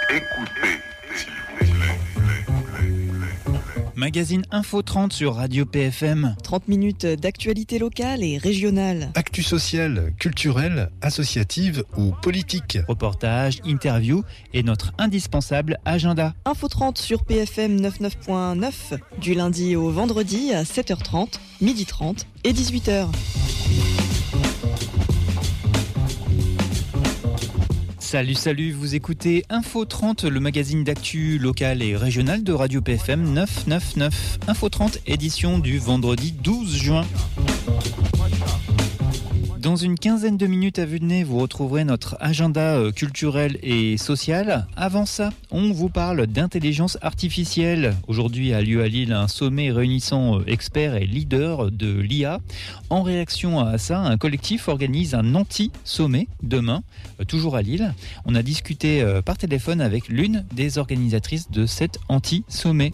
Écoutez, s'il vous plaît. Magazine Info 30 sur Radio PFM. 30 minutes d'actualité locale et régionale. Actu sociale, culturelle, associative ou politique. Reportages, interviews et notre indispensable agenda. Info 30 sur PFM 99.9 du lundi au vendredi à 7h30, 12h30 et 18h. Salut, vous écoutez Info 30, le magazine d'actu local et régional de Radio PFM 999. Info 30, édition du vendredi 12 juin. Dans une quinzaine de minutes à vue de nez, vous retrouverez notre agenda culturel et social. Avant ça, on vous parle d'intelligence artificielle. Aujourd'hui a lieu à Lille un sommet réunissant experts et leaders de l'IA. En réaction à ça, un collectif organise un anti-sommet demain, toujours à Lille. On a discuté par téléphone avec l'une des organisatrices de cet anti-sommet.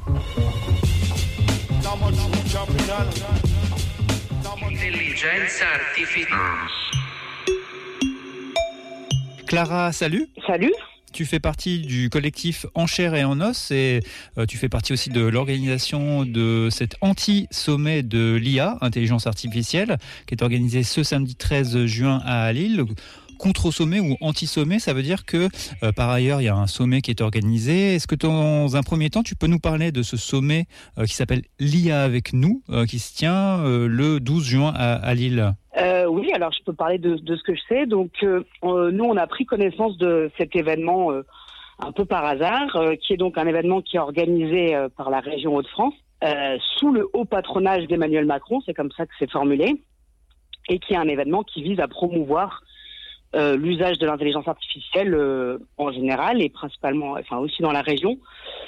Clara, salut. Salut. Tu fais partie du collectif En Chair et en Os et tu fais partie aussi de l'organisation de cet anti-sommet de l'IA, intelligence artificielle, qui est organisé ce samedi 13 juin à Lille. Contre-sommet ou anti-sommet, ça veut dire que par ailleurs, il y a un sommet qui est organisé. Est-ce que dans un premier temps, tu peux nous parler de ce sommet qui s'appelle l'IA avec nous, qui se tient le 12 juin à Lille ? Oui, alors je peux parler de ce que je sais. Donc, nous, on a pris connaissance de cet événement un peu par hasard, qui est donc un événement qui est organisé par la région Hauts-de-France, sous le haut patronage d'Emmanuel Macron, c'est comme ça que c'est formulé, et qui est un événement qui vise à promouvoir l'usage de l'intelligence artificielle en général et principalement, enfin aussi dans la région.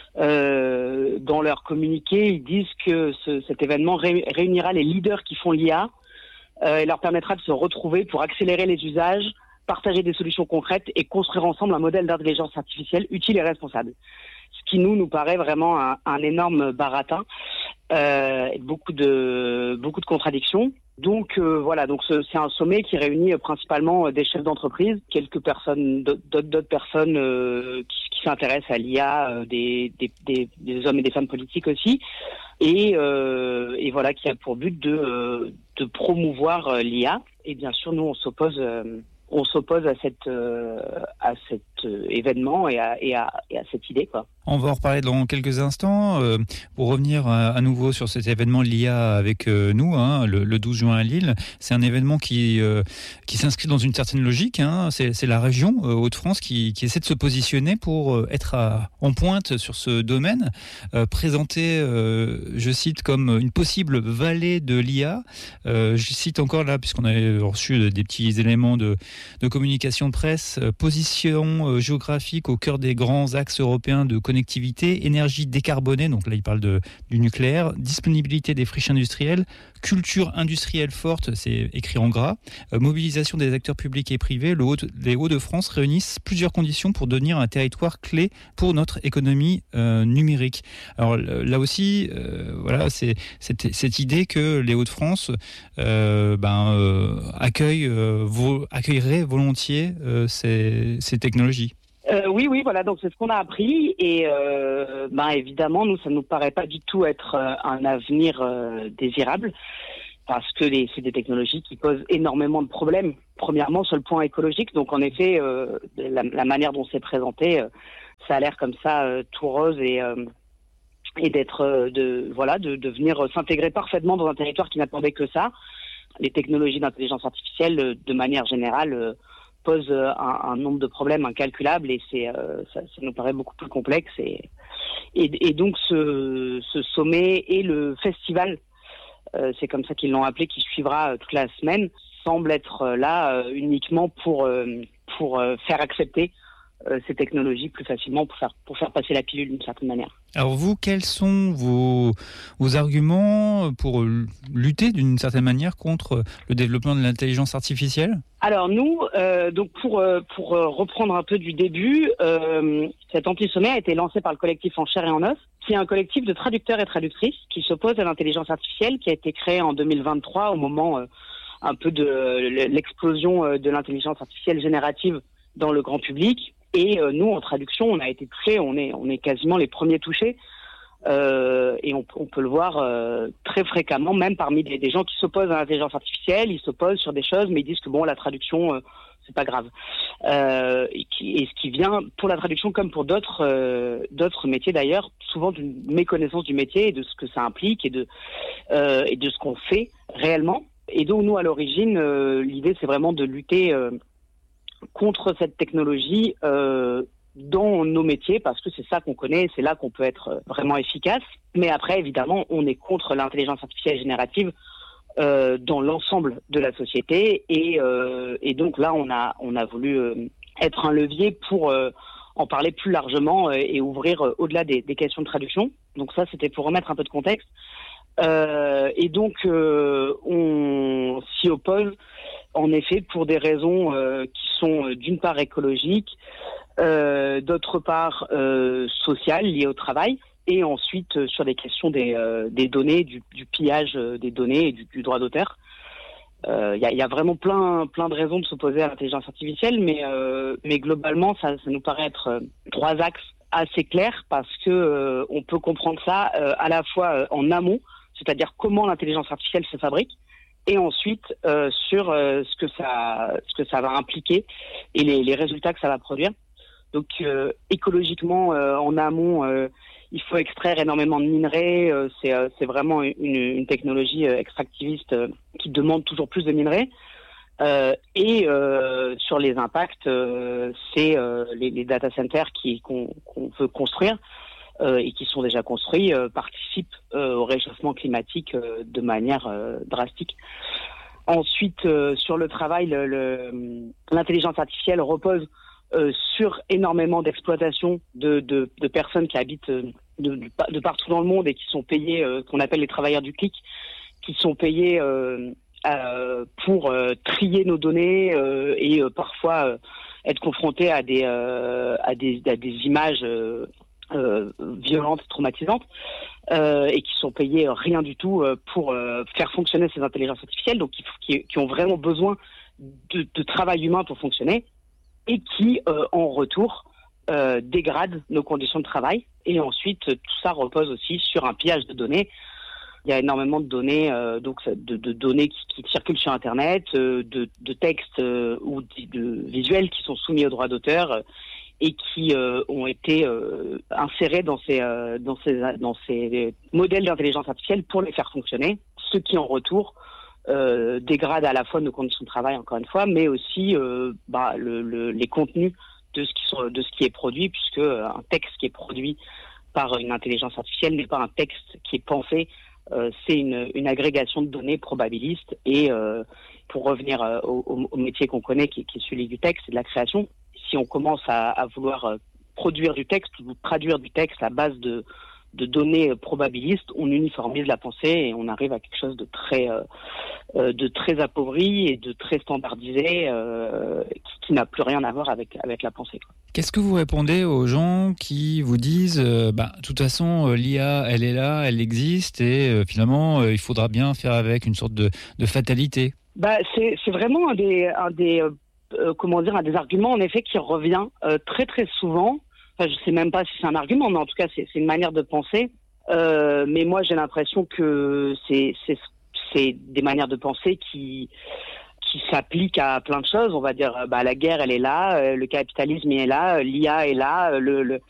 Dans leur communiqué, ils disent que cet événement réunira les leaders qui font l'IA et leur permettra de se retrouver pour accélérer les usages, partager des solutions concrètes et construire ensemble un modèle d'intelligence artificielle utile et responsable. Ce qui nous paraît vraiment un énorme baratin, beaucoup de contradictions. Donc voilà, donc c'est un sommet qui réunit principalement des chefs d'entreprise, quelques personnes, d'autres personnes qui s'intéressent à l'IA, des hommes et des femmes politiques aussi, et voilà, qui a pour but de promouvoir l'IA. Et bien sûr, nous on s'oppose à cet événement et à cette idée, quoi. On va en reparler dans quelques instants. Pour revenir à nouveau sur cet événement l'IA avec nous, le 12 juin à Lille, c'est un événement qui s'inscrit dans une certaine logique. C'est la région Hauts-de-France qui essaie de se positionner pour être en pointe sur ce domaine, présenté, je cite, comme une possible vallée de l'IA. Je cite encore là, puisqu'on avait reçu des petits éléments de communication de presse, position géographique au cœur des grands axes européens de connectivité, énergie décarbonée, donc là il parle du nucléaire, disponibilité des friches industrielles, culture industrielle forte, c'est écrit en gras, mobilisation des acteurs publics et privés. Les Hauts-de-France réunissent plusieurs conditions pour devenir un territoire clé pour notre économie numérique. Alors là aussi, voilà, c'est cette idée que les Hauts-de-France accueilleraient volontiers ces technologies. Oui, voilà, donc c'est ce qu'on a appris et évidemment, nous, ça nous paraît pas du tout être un avenir désirable parce que c'est des technologies qui posent énormément de problèmes. Premièrement, sur le point écologique, donc en effet, la manière dont c'est présenté, ça a l'air comme ça tout rose et d'être de venir s'intégrer parfaitement dans un territoire qui n'attendait que ça. Les technologies d'intelligence artificielle, de manière générale, pose un nombre de problèmes incalculables et ça nous paraît beaucoup plus complexe et donc ce sommet et le festival, c'est comme ça qu'ils l'ont appelé, qui suivra toute la semaine, semble être là uniquement pour faire accepter ces technologies plus facilement, pour faire passer la pilule d'une certaine manière. Alors vous, quels sont vos arguments pour lutter d'une certaine manière contre le développement de l'intelligence artificielle ? Alors nous, donc pour reprendre un peu du début, cet anti-sommet a été lancé par le collectif En Chair et en Os, qui est un collectif de traducteurs et traductrices qui s'oppose à l'intelligence artificielle, qui a été créé en 2023 au moment un peu de l'explosion de l'intelligence artificielle générative dans le grand public. Et nous, en traduction, on a été touchés, on est quasiment les premiers touchés. Et on peut le voir très fréquemment, même parmi des gens qui s'opposent à l'intelligence artificielle. Ils s'opposent sur des choses, mais ils disent que la traduction, c'est pas grave. Et ce qui vient pour la traduction comme pour d'autres métiers d'ailleurs, souvent d'une méconnaissance du métier et de ce que ça implique et de ce qu'on fait réellement. Et donc nous, à l'origine, l'idée c'est vraiment de lutter contre cette technologie dans nos métiers, parce que c'est ça qu'on connaît, c'est là qu'on peut être vraiment efficace. Mais après, évidemment, on est contre l'intelligence artificielle générative dans l'ensemble de la société. Et donc là, on a voulu être un levier pour en parler plus largement et ouvrir au-delà des questions de traduction. Donc ça, c'était pour remettre un peu de contexte. Et donc, on s'y oppose, en effet, pour des raisons qui sont d'une part écologiques, d'autre part sociales, liées au travail, et ensuite sur des questions des données, du pillage des données et du droit d'auteur. Il y a vraiment plein de raisons de s'opposer à l'intelligence artificielle, mais globalement, ça nous paraît être trois axes assez clairs, parce que on peut comprendre ça à la fois en amont, c'est-à-dire comment l'intelligence artificielle se fabrique, et ensuite sur ce que ça va impliquer et les résultats que ça va produire. Donc écologiquement, en amont, il faut extraire énormément de minerais. C'est vraiment une technologie extractiviste qui demande toujours plus de minerais. Et sur les impacts, c'est les data centers qu'on veut construire et qui sont déjà construits participent au réchauffement climatique de manière drastique. Ensuite, sur le travail, l'intelligence artificielle repose sur énormément d'exploitation de personnes qui habitent de partout dans le monde et qui sont payées, qu'on appelle les travailleurs du clic, qui sont payés pour trier nos données et parfois être confrontés à des images violentes, traumatisantes, et qui sont payés rien du tout pour faire fonctionner ces intelligences artificielles, donc qui ont vraiment besoin de travail humain pour fonctionner, et qui, en retour, dégradent nos conditions de travail. Et ensuite, tout ça repose aussi sur un pillage de données. Il y a énormément de données, donc de données qui circulent sur Internet, de textes ou de visuels qui sont soumis aux droits d'auteur et qui ont été insérés dans ces modèles d'intelligence artificielle pour les faire fonctionner, ce qui en retour dégrade à la fois nos conditions de travail, encore une fois, mais aussi les contenus de ce qui est produit, puisque un texte qui est produit par une intelligence artificielle n'est pas un texte qui est pensé, c'est une agrégation de données probabilistes. Et pour revenir au métier qu'on connaît, qui est celui du texte et de la création, si on commence à vouloir produire du texte ou traduire du texte à base de données probabilistes, on uniformise la pensée et on arrive à quelque chose de très appauvri et de très standardisé qui n'a plus rien à voir avec la pensée, quoi. Qu'est-ce que vous répondez aux gens qui vous disent de toute façon l'IA elle est là, elle existe et finalement il faudra bien faire avec, une sorte de fatalité? C'est vraiment un des arguments en effet qui revient très très souvent. Enfin, je sais même pas si c'est un argument, mais en tout cas c'est une manière de penser. Mais moi j'ai l'impression que c'est des manières de penser qui s'appliquent à plein de choses. On va dire la guerre elle est là, le capitalisme il est là, l'IA est là,